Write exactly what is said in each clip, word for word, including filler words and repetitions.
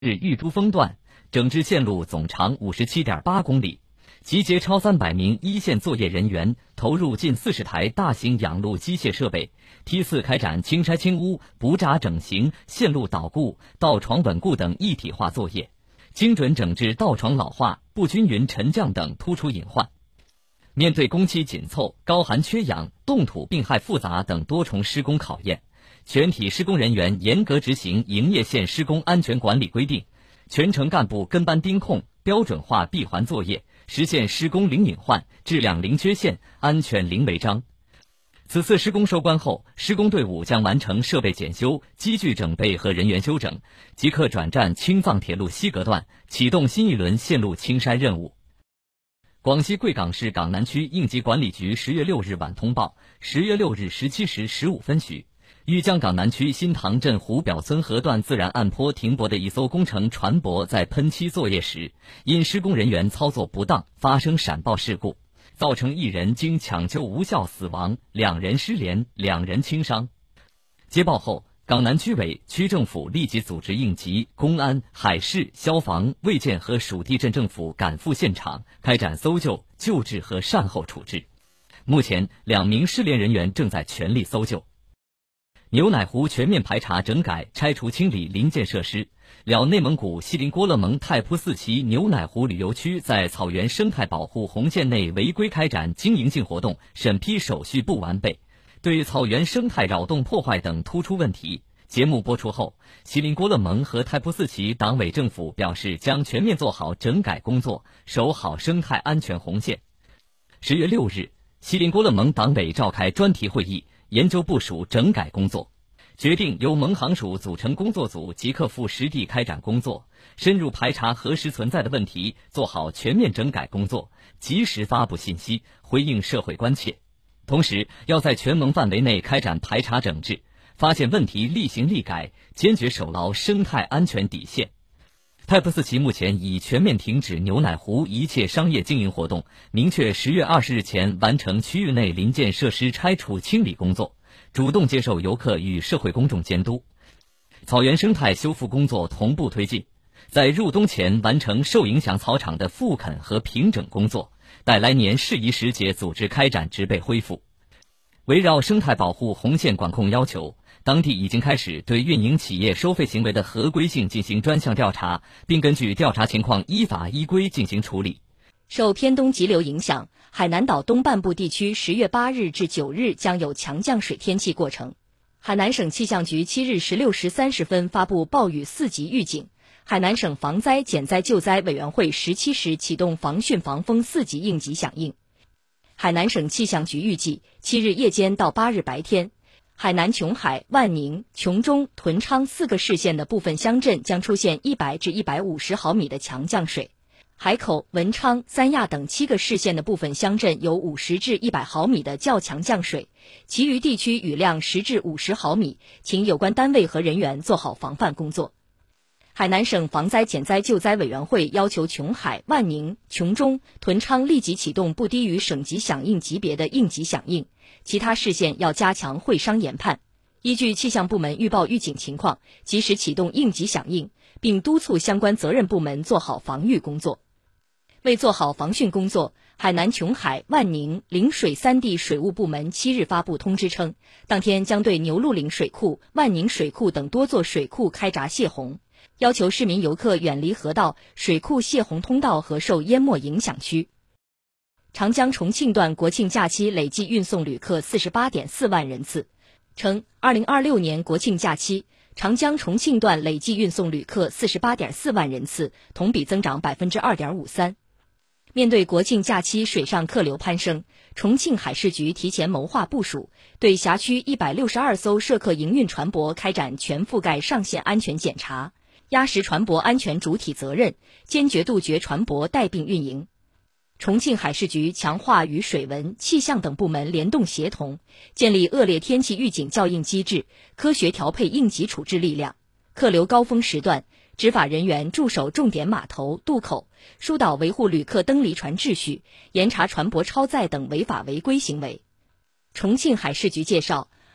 日玉珠峰段整治线路总长 五十七点八公里，集结超三百名一线作业人员，投入近四十台大型养路机械设备，梯次开展清拆清污、补闸整形、线路导固、道床稳固等一体化作业，精准整治道床老化、不均匀沉降等突出隐患。面对工期紧凑、高寒缺氧、冻土病害复杂等多重施工考验，全体施工人员严格执行营业线施工安全管理规定，全程干部跟班盯控，标准化闭环作业，实现施工零隐患、质量零缺陷、安全零违章。此次施工收官后，施工队伍将完成设备检修、机具整备和人员休整，即刻转战青藏铁路西格段，启动新一轮线路清筛任务。广西贵港市港南区应急管理局十月六日晚通报，十月六日十七时十五分许，玉江港南区新塘镇湖表村河段自然岸坡停泊的一艘工程船舶在喷漆作业时，因施工人员操作不当发生闪爆事故，造成一人经抢救无效死亡，两人失联，两人轻伤。接报后，港南区委、区政府立即组织应急、公安、海事、消防、卫健和属地镇政府赶赴现场，开展搜救、救治和善后处置。目前，两名失联人员正在全力搜救。牛奶湖全面排查整改拆除清理临建设施，了内蒙古锡林郭勒盟太仆寺旗牛奶湖旅游区在草原生态保护红线内违规开展经营性活动审批手续不完备，对草原生态扰动破坏等突出问题。节目播出后，锡林郭勒盟和太仆寺旗党委政府表示将全面做好整改工作，守好生态安全红线。十月六日，锡林郭勒盟党委召开专题会议，研究部署整改工作，决定由盟行署组成工作组，即刻赴实地开展工作，深入排查核实存在的问题，做好全面整改工作，及时发布信息，回应社会关切。同时，要在全盟范围内开展排查整治，发现问题立行立改，坚决守牢生态安全底线。太仆寺旗目前已全面停止牛奶湖一切商业经营活动，明确十月二十日前完成区域内临建设施拆除清理工作，主动接受游客与社会公众监督。草原生态修复工作同步推进，在入冬前完成受影响草场的复垦和平整工作，待来年适宜时节组织开展植被恢复。围绕生态保护红线管控要求，当地已经开始对运营企业收费行为的合规性进行专项调查，并根据调查情况依法依规进行处理。 受偏东急流影响，海南岛东半部地区十月八日至九日将有强降水天气过程。海南省气象局七日十六时三十分发布暴雨四级预警，海南省防灾减灾救灾委员会十七时启动防汛防风四级应急响应。海南省气象局预计，七日夜间到八日白天，海南琼海、万宁、琼中、屯昌四个市县的部分乡镇将出现一百至一百五十毫米的强降水，海口、文昌、三亚等七个市县的部分乡镇有五十至一百毫米的较强降水，其余地区雨量十至五十毫米，请有关单位和人员做好防范工作。海南省防灾减灾救灾委员会要求琼海、万宁、琼中、屯昌立即启动不低于省级响应级别的应急响应，其他市县要加强会商研判，依据气象部门预报预警情况，及时启动应急响应，并督促相关责任部门做好防御工作。为做好防汛工作，海南琼海、万宁、陵水三地水务部门七日发布通知称，当天将对牛鹿岭水库、万宁水库等多座水库开闸泄洪，要求市民游客远离河道、水库泄洪通道和受淹没影响区。长江重庆段国庆假期累计运送旅客 四十八点四万人次，称二零二六年国庆假期，长江重庆段累计运送旅客 四十八点四万人次，同比增长 百分之二点五三。面对国庆假期水上客流攀升，重庆海事局提前谋划部署，对辖区一百六十二艘涉客营运船舶开展全覆盖上线安全检查，压实船舶安全主体责任，坚决杜绝船舶带病运营。重庆海事局强化与水文、气象等部门联动协同，建立恶劣天气预警校应机制，科学调配应急处置力量。客流高峰时段，执法人员驻守重点码头、渡口，疏导维护旅客登离船秩序，严查船舶超载等违法违规行为。重庆海事局介绍，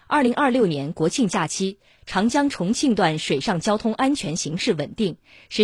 二零二六年国庆假期，长江重庆段水上交通安全形势稳定，实